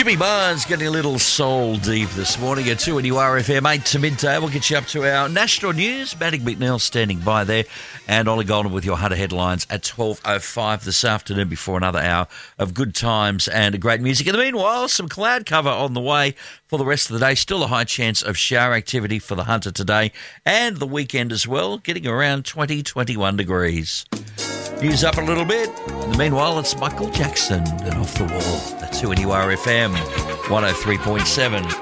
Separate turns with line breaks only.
Jimmy Barnes getting a little soul deep this morning at 2NURFM 8 to midday. We'll get you up to our national news. Maddie McNeil standing by there, and Ollie Golden with your Hunter headlines at 12:05 this afternoon before another hour of good times and great music. In the meanwhile, some cloud cover on the way for the rest of the day. Still a high chance of shower activity for the Hunter today and the weekend as well, getting around 21 degrees. News up a little bit. In the meanwhile, it's Michael Jackson and Off the Wall at 2NURFM 103.7.